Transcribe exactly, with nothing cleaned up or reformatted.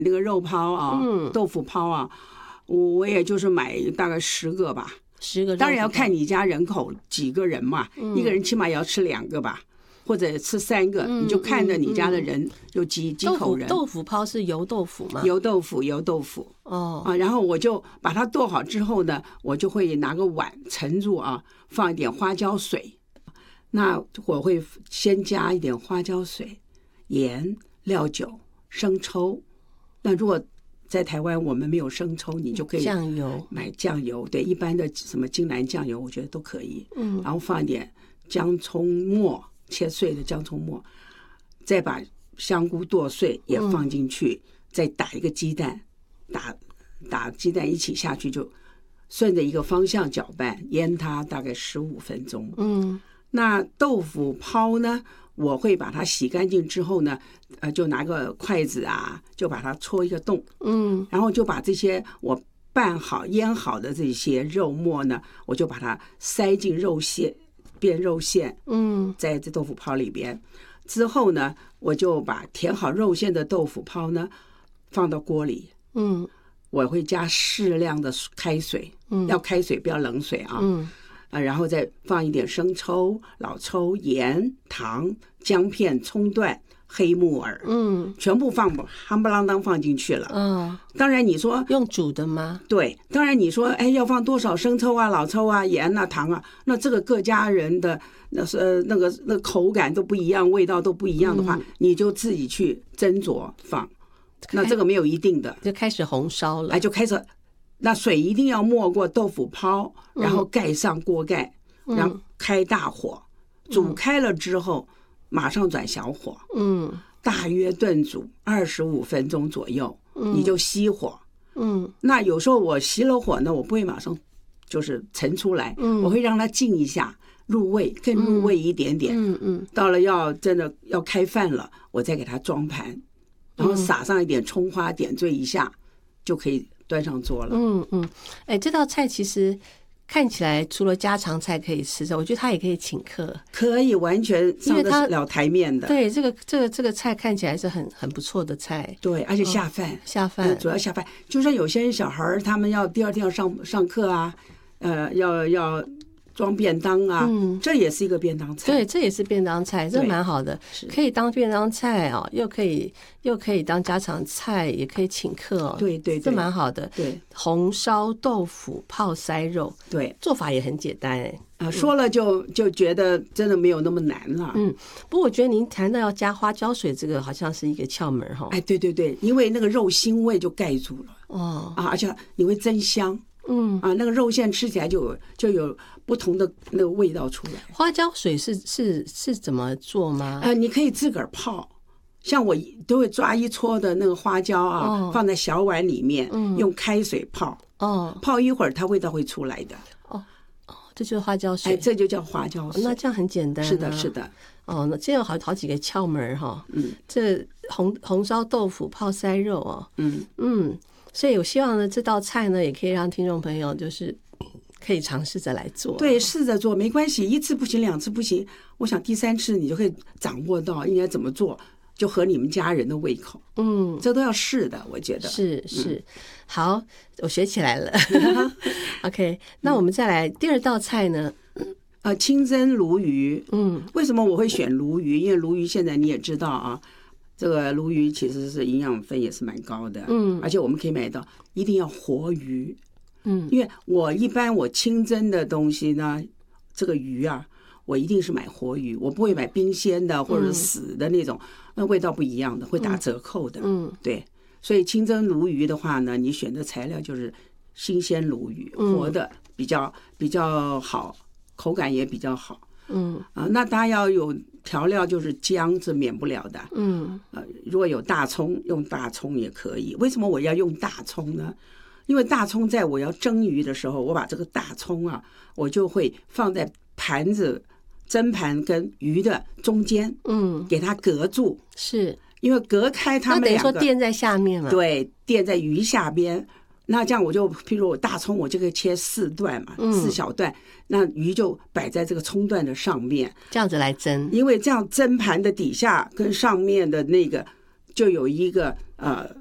那个肉泡啊， 嗯， 豆腐泡啊，我我也就是买大概十个吧。 十个， 当然要看你家人口几个人嘛， 嗯、 一个人起码也要吃两个吧，或者吃三个， 嗯、 你就看着你家的人有几、嗯、几口人。 豆腐豆腐泡是油豆腐吗？ 油豆腐，油豆腐。 哦啊，然后我就把它剁好之后呢，我就会拿个碗盛住啊，放一点花椒水。那我会先加一点花椒水、盐、料酒、生抽。那如果在台湾我们没有生抽，你就可以酱油， 买酱油，对，一般的什么金兰酱油我觉得都可以。 嗯， 然后放一点姜葱末，切碎的姜葱末，再把香菇剁碎也放进去，嗯、再打一个鸡蛋，打打鸡蛋一起下去，就顺着一个方向搅拌，腌它大概十五分钟。 嗯， 那豆腐泡呢？我会把它洗干净之后呢，呃，就拿个筷子啊，就把它戳一个洞， 嗯， 然后就把这些我拌好、腌好的这些肉末呢，我就把它塞进肉馅，变肉馅， 嗯， 在这豆腐泡里边。之后呢，我就把填好肉馅的豆腐泡呢放到锅里， 嗯， 我会加适量的开水， 嗯， 要开水，不要冷水啊， 嗯。 啊，然后再放一点生抽、老抽、盐、糖、姜片、葱段、黑木耳， 嗯， 全部放夯不啷当放进去了。 嗯， 当然你说用煮的吗？ 对，当然你说，哎，要放多少生抽啊、老抽啊、盐啊、糖啊，那这个各家人的那是、呃、那个那个口感都不一样，味道都不一样的话，嗯、你就自己去斟酌放。那这个没有一定的， 就开始红烧了， 哎，就开始。那水一定要没过豆腐泡，然后盖上锅盖， 嗯、 然后开大火，嗯、煮开了之后，马上转小火， 嗯， 大约炖煮二十五分钟左右， 嗯、 你就熄火， 嗯， 那有时候我熄了火呢，我不会马上就是盛出来， 嗯， 我会让它静一下，入味，更入味一点点， 嗯嗯， 到了要真的要开饭了，我再给它装盘，然后撒上一点葱花，点缀一下，就可以端上桌了。 嗯嗯，哎，这道菜其实看起来除了家常菜可以吃的，我觉得它也可以请客， 可以完全上得了台面的。 对，这个这个这个菜看起来是很很不错的菜。 对，而且下饭， 哦、下饭、 嗯，主要下饭。就算有些小孩他们要第二天要上上课啊，呃，要要装便当啊， 嗯， 这也是一个便当菜。 对，这也是便当菜，这蛮好的，可以当便当菜哦，又可以又可以当家常菜，也可以请客哦。 对对对， 这蛮好的。 对， 红烧豆腐泡塞肉， 对， 做法也很简单哎。 啊，说了就就觉得真的没有那么难了。 嗯，不过我觉得您谈到要加花椒水，这个好像是一个窍门哈。 哎，对对对，因为那个肉腥味就盖住了。 哦啊，而且你会增香。 嗯啊，那个肉馅吃起来就有就有不同的那个味道出来。 花椒水是是是怎么做吗？ 呃，你可以自个儿泡，像我都会抓一撮的那个花椒啊， 哦、 放在小碗里面， 嗯、 用开水泡。 哦， 泡一会儿，它味道会出来的。 哦哦，这就是花椒水。 哎，这就叫花椒水。 哦、那这样很简单、啊。 是的，是的。 哦，那这有好好几个窍门哈。 嗯， 这红红烧豆腐泡塞肉哦。 嗯嗯。所以我希望呢，这道菜呢，也可以让听众朋友就是可以尝试着来做。 对，试着做没关系，一次不行，两次不行，我想第三次你就可以掌握到应该怎么做，就合你们家人的胃口。 嗯， 这都要试的，我觉得是是、嗯。好，我学起来了。OK， 那我们再来第二道菜呢？ 呃，清蒸鲈鱼。 嗯， 为什么我会选鲈鱼？因为鲈鱼现在你也知道啊。这个鲈鱼其实是营养分也是蛮高的， 嗯， 而且我们可以买到一定要活鱼， 嗯， 因为我一般我清蒸的东西呢，这个鱼啊，我一定是买活鱼，我不会买冰鲜的或者死的那种，嗯、那味道不一样的，会打折扣的， 嗯， 对，所以清蒸鲈鱼的话呢，你选的材料就是新鲜鲈鱼，活的比较比较好，口感也比较好。 嗯啊，那它要有调料，就是姜是免不了的。 嗯， 呃，如果有大葱，用大葱也可以。为什么我要用大葱呢？因为大葱在我要蒸鱼的时候，我把这个大葱啊，我就会放在盘子蒸盘跟鱼的中间， 嗯， 给它隔住， 是因为隔开它们两个， 那等于说垫在下面嘛， 对，垫在鱼下边。那这样我就，譬如我大葱，我就可以切四段嘛， 嗯、 四小段，那鱼就摆在这个葱段的上面， 这样子来蒸。 因为这样蒸盘的底下跟上面的那个就有一个呃